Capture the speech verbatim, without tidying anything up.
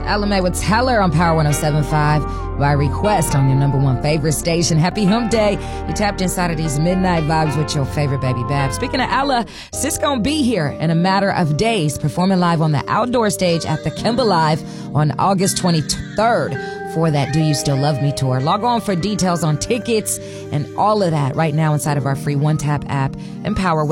Ella Mai with Teller on Power one oh seven point five by request on your number one favorite station. Happy Hump Day. You tapped inside of these midnight vibes with your favorite baby Bab. Speaking of Ella, Sis gonna be here in a matter of days, performing live on the outdoor stage at the Kimba Live on August twenty-third for that Do You Still Love Me tour. Log on for details on tickets and all of that right now inside of our free One Tap app and Power